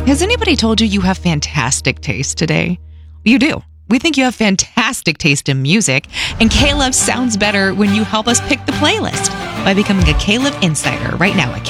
Has anybody told you you have fantastic taste today? You do. We think you have fantastic taste in music, and K-Love sounds better when you help us pick the playlist by becoming a K-Love Insider right now at